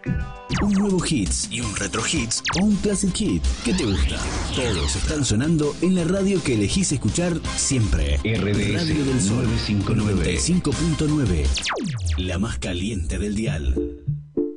Un nuevo hits y un retro hits o un classic hit. ¿Qué te gusta? Todos están sonando en la radio que elegís escuchar siempre. RDS Radio del Sol 959. 95.9. La más caliente del dial.